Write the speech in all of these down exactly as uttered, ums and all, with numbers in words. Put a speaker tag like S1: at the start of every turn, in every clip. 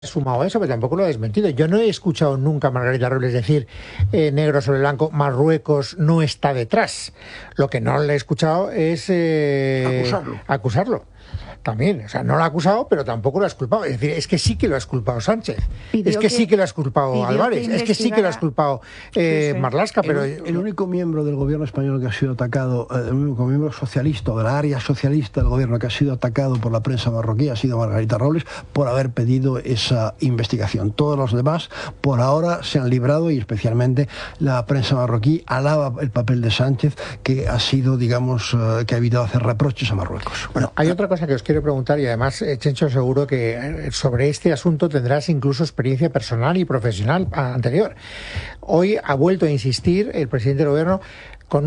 S1: Sumado a eso, pero tampoco lo ha desmentido. Yo no he escuchado nunca a Margarita Robles decir eh, negro sobre blanco, Marruecos no está detrás. Lo que no le he escuchado es eh,
S2: acusarlo.
S1: acusarlo. También, o sea, no lo ha acusado, pero tampoco lo ha culpado. Es decir, es que sí que lo ha culpado Sánchez. Pidió es que, que sí que lo ha culpado Álvarez. Que es que sí que lo ha culpado eh, sí, sí. Marlaska. Pero
S2: el, el único miembro del gobierno español que ha sido atacado, el único miembro socialista, de la área socialista del gobierno que ha sido atacado por la prensa marroquí ha sido Margarita Robles por haber pedido esa investigación. Todos los demás, por ahora, se han librado y especialmente la prensa marroquí alaba el papel de Sánchez, que ha sido, digamos, uh, que ha evitado hacer reproches a Marruecos.
S1: Bueno, hay otra cosa que os quiero preguntar y además, eh, Chencho, seguro que sobre este asunto tendrás incluso experiencia personal y profesional anterior. Hoy ha vuelto a insistir el presidente del gobierno con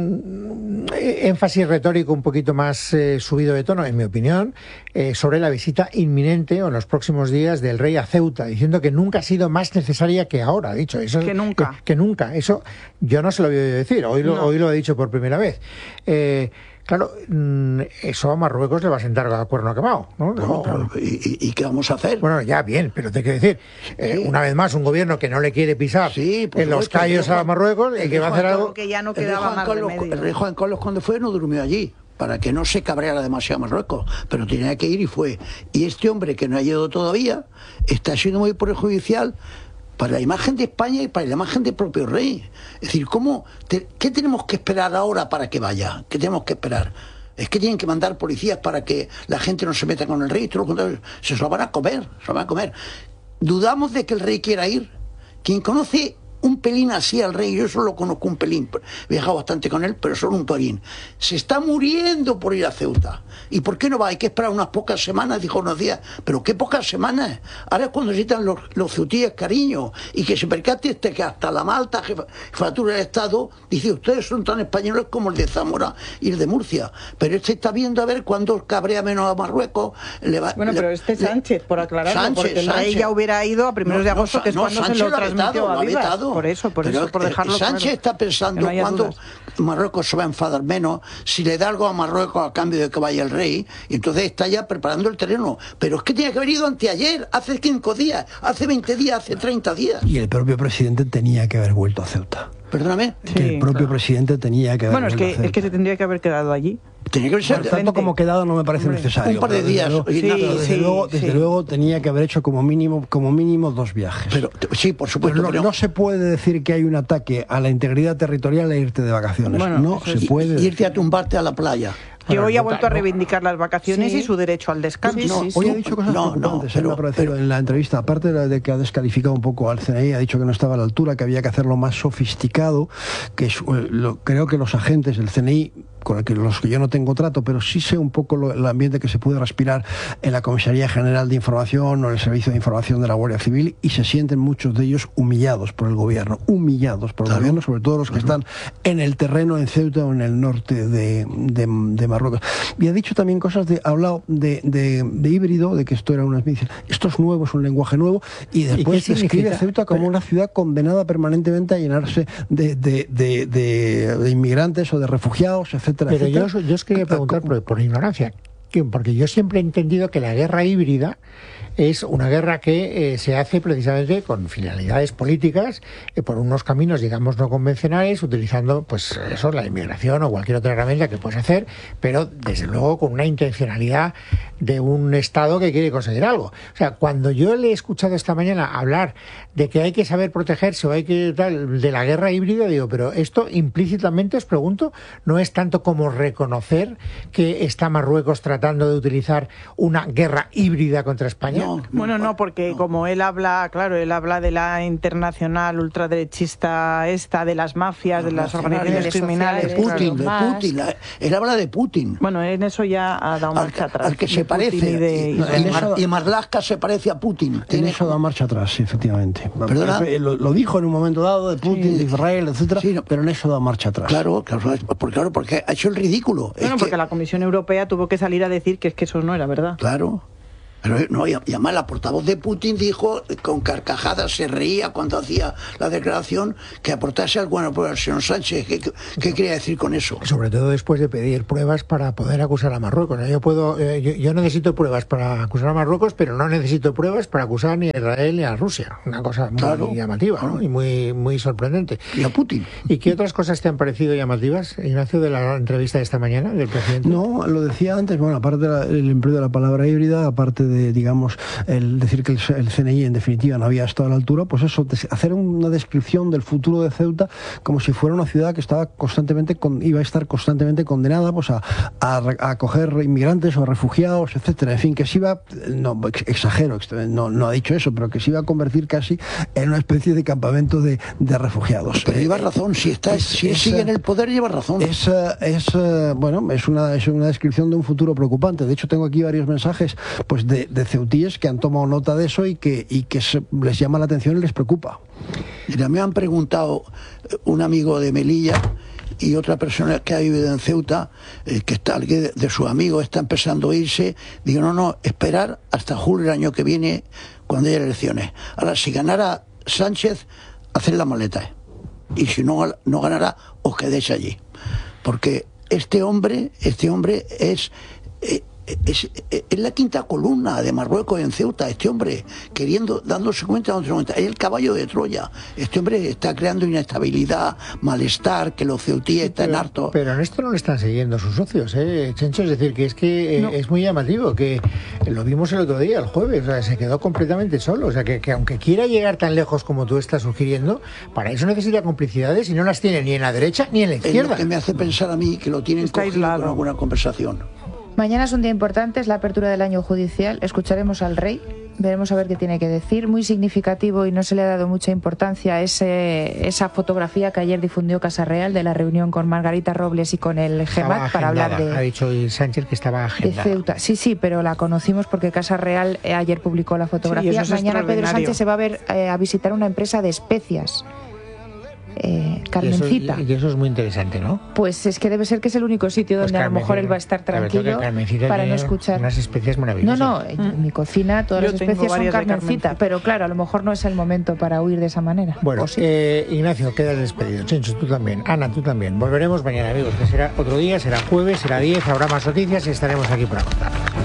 S1: un énfasis retórico un poquito más eh, subido de tono, en mi opinión, eh, sobre la visita inminente o en los próximos días del rey a Ceuta, diciendo que nunca ha sido más necesaria que ahora, ha dicho. Eso,
S3: que nunca.
S1: Que, que nunca. Eso yo no se lo voy a decir, hoy lo, no. hoy lo he dicho por primera vez. Eh, Claro, eso a Marruecos le va a sentar a cuerno quemado, ¿no?
S2: Bueno, claro. ¿Y, ¿Y qué vamos a hacer?
S1: Bueno, ya bien, pero te quiero decir, sí. eh, una vez más, un gobierno que no le quiere pisar
S2: sí,
S1: en los callos a Marruecos, y que va a hacer algo...
S3: Que ya no quedaba más
S2: Carlos,
S3: remedio.
S2: El rey Juan Carlos, cuando fue, no durmió allí, para que no se cabreara demasiado Marruecos, pero tenía que ir y fue. Y este hombre que no ha llegado todavía está siendo muy perjudicial para la imagen de España y para la imagen del propio rey. Es decir, ¿cómo te, ¿qué tenemos que esperar ahora para que vaya? ¿Qué tenemos que esperar? Es que tienen que mandar policías para que la gente no se meta con el rey, todo lo contrario, se lo van a comer, se lo van a comer. Dudamos de que el rey quiera ir. Quien conoce un pelín así al rey, yo solo conozco un pelín, he viajado bastante con él, pero solo un pelín. Se está muriendo por ir a Ceuta. ¿Y por qué no va? Hay que esperar unas pocas semanas, dijo unos días. ¿Pero qué pocas semanas? Ahora es cuando necesitan los, los ceutíes cariño, y que se percate este que hasta la Malta, jefatura del Estado, dice, ustedes son tan españoles como el de Zamora y el de Murcia. Pero este está viendo a ver cuándo cabrea menos a Marruecos. Le va,
S3: bueno,
S2: le,
S3: pero este Sánchez,
S2: le,
S3: por aclararlo,
S2: Sánchez,
S3: porque el
S2: Sánchez.
S3: rey ya hubiera ido a primeros
S2: no,
S3: de agosto,
S2: no,
S3: que es
S2: no,
S3: cuando
S2: Sánchez
S3: se lo,
S2: lo
S3: transmitió
S2: vetado,
S3: a Vivas.
S2: Vetado.
S3: Por eso, por
S2: pero
S3: eso, por dejarlo
S2: Sánchez
S3: claro.
S2: está pensando
S3: no
S2: cuándo
S3: dudas.
S2: Marruecos se va a enfadar menos, si le da algo a Marruecos a cambio de que vaya el rey, y entonces está ya preparando el terreno. Pero es que tiene que haber ido anteayer, hace cinco días, hace veinte días, hace treinta días.
S4: Y el propio presidente tenía que haber vuelto a Ceuta.
S2: Perdóname.
S4: Sí, que el propio claro. presidente tenía que haber
S3: bueno,
S4: vuelto
S3: es que,
S4: a Ceuta.
S3: es que se tendría que haber quedado allí.
S2: Tenía que ser
S4: bueno, tanto como quedado no me parece
S2: Hombre,
S4: necesario.
S2: Un par de días.
S4: Luego,
S2: sí,
S4: pero desde,
S3: sí,
S4: luego, desde
S3: sí.
S4: luego tenía que haber hecho como mínimo, como mínimo dos viajes.
S2: Pero sí, por supuesto.
S4: Pero no,
S2: pero...
S4: no se puede decir que hay un ataque a la integridad territorial e irte de vacaciones.
S3: Bueno,
S4: no se
S2: y,
S4: puede.
S2: Y irte a tumbarte a la playa.
S3: Que hoy ha vuelto a reivindicar las vacaciones sí. y su derecho al descanso.
S4: Sí, sí, sí. Hoy ha dicho cosas
S2: no,
S4: preocupantes,
S2: no, pero,
S4: me ha parecido
S2: pero,
S4: en la entrevista, aparte de que ha descalificado un poco al C N I, ha dicho que no estaba a la altura, que había que hacerlo más sofisticado, que es, lo, creo que los agentes del C N I, con el que, los que yo no tengo trato, pero sí sé un poco lo, el ambiente que se puede respirar en la Comisaría General de Información o en el Servicio de Información de la Guardia Civil, y se sienten muchos de ellos humillados por el gobierno, humillados por el
S2: claro,
S4: gobierno, sobre todo los que
S2: claro.
S4: están en el terreno en Ceuta o en el norte de, de, de Marruecos. Y ha dicho también cosas, de, ha hablado de, de, de híbrido, de que esto era una especie, esto es nuevo, es un lenguaje nuevo, y después
S1: ¿Y
S4: describe Ceuta como una ciudad condenada permanentemente a llenarse de, de, de, de, de inmigrantes o de refugiados, etcétera,
S1: Pero
S4: etcétera.
S1: yo, yo os quería preguntar, por, por ignorancia, porque yo siempre he entendido que la guerra híbrida es una guerra que eh, se hace precisamente con finalidades políticas, eh, por unos caminos, digamos, no convencionales, utilizando, pues, eso, la inmigración o cualquier otra herramienta que puedes hacer, pero, desde luego, con una intencionalidad de un Estado que quiere conseguir algo. O sea, cuando yo le he escuchado esta mañana hablar de que hay que saber protegerse o hay que tal, de la guerra híbrida, digo, pero esto implícitamente, os pregunto, no es tanto como reconocer que está Marruecos tratando de utilizar una guerra híbrida contra España.
S2: No, no,
S3: bueno, no, porque no. como él habla, claro, él habla de la internacional ultraderechista esta, de las mafias, de las organizaciones criminales.
S2: De Putin,
S3: claro.
S2: de Putin. La, él habla de Putin.
S3: Bueno, en eso ya ha dado marcha
S2: al,
S3: atrás.
S2: Al que se parece.
S3: Y, de,
S2: y, y, Mar, y Marlaska se parece a Putin.
S4: En eso da marcha atrás, sí, efectivamente.
S2: ¿Perdona?
S4: Lo, lo dijo en un momento dado de Putin, sí. de Israel, etcétera, sí, no, pero en eso da marcha atrás.
S2: Claro, claro, porque, claro, porque ha hecho el ridículo.
S3: Bueno,
S2: es
S3: porque
S2: que...
S3: la Comisión Europea tuvo que salir a decir que es que eso no era verdad.
S2: Claro. Pero no, y además la portavoz de Putin dijo, con carcajadas, se reía cuando hacía la declaración, que aportase alguna prueba al señor Sánchez. ¿Qué, qué quería decir con eso?
S1: Sobre todo después de pedir pruebas para poder acusar a Marruecos. Yo puedo, eh, yo, yo necesito pruebas para acusar a Marruecos, pero no necesito pruebas para acusar ni a Israel ni a Rusia. Una cosa muy claro, llamativa, claro. ¿no? Y muy, muy sorprendente.
S2: Y a Putin.
S1: ¿Y qué otras cosas te han parecido llamativas, Ignacio, de la entrevista de esta mañana del presidente?
S4: No, lo decía antes, bueno, aparte del empleo de la palabra híbrida, aparte de de, digamos, el decir que el, el C N I en definitiva no había estado a la altura, pues eso, hacer una descripción del futuro de Ceuta como si fuera una ciudad que estaba constantemente, con, iba a estar constantemente condenada pues a, a, a acoger inmigrantes o refugiados, etcétera. En fin, que se iba, no, exagero, no, no ha dicho eso, pero que se iba a convertir casi en una especie de campamento de, de refugiados.
S2: Pero lleva razón, si está, es, si es, sigue en el poder, lleva razón.
S4: Es, es bueno, es una, es una descripción de un futuro preocupante. De hecho, tengo aquí varios mensajes pues de, de ceutíes que han tomado nota de eso y que, y que se, les llama la atención y les preocupa.
S2: Mira, me han preguntado un amigo de Melilla y otra persona que ha vivido en Ceuta, eh, que está de, de sus amigos está empezando a irse. Digo, no, no, esperar hasta julio del año que viene, cuando haya elecciones. Ahora, si ganara Sánchez, hacer la maleta. Y si no, no ganará, os quedéis allí. Porque este hombre, este hombre es... Eh, Es, es la quinta columna de Marruecos en Ceuta. Este hombre queriendo, dándose cuenta, dándose cuenta, es el caballo de Troya. Este hombre está creando inestabilidad, malestar, que los ceutíes están
S1: pero,
S2: hartos.
S1: Pero en esto no le están siguiendo sus socios, ¿eh, Chencho? Es decir, que es que no. es muy llamativo, que lo vimos el otro día, el jueves, o sea, se quedó completamente solo. O sea, que, que aunque quiera llegar tan lejos como tú estás sugiriendo, para eso necesita complicidades y no las tiene ni en la derecha ni en la izquierda.
S2: Es lo que me hace pensar a mí que lo tienen
S3: está
S2: cogido
S3: aislado.
S2: con alguna conversación.
S5: Mañana es un día importante, es la apertura del año judicial. Escucharemos al rey, veremos a ver qué tiene que decir. Muy significativo, y no se le ha dado mucha importancia, ese, esa fotografía que ayer difundió Casa Real de la reunión con Margarita Robles y con el GEMAT para hablar de...
S1: Ha dicho Sánchez que estaba agendada.
S5: De Ceuta. Sí, sí, pero la conocimos porque Casa Real eh, ayer publicó la fotografía.
S3: Sí,
S5: mañana Pedro Sánchez se va a ver eh, a visitar una empresa de especias. Eh, Carmencita.
S1: Y eso, y eso es muy interesante, ¿no?
S5: Pues es que debe ser que es el único sitio donde pues a lo mejor él va a estar tranquilo para no escuchar.
S1: Unas especies maravillosas.
S5: No, no, en mm. mi cocina todas
S3: Yo
S5: las especies son Carmencita,
S3: Carmencita,
S5: pero claro, a lo mejor no es el momento para huir de esa manera.
S1: Bueno, sí? eh, Ignacio, quedas despedido. Chencho, tú también. Ana, tú también. Volveremos mañana, amigos, que será otro día, será jueves, será diez, habrá más noticias y estaremos aquí para contar.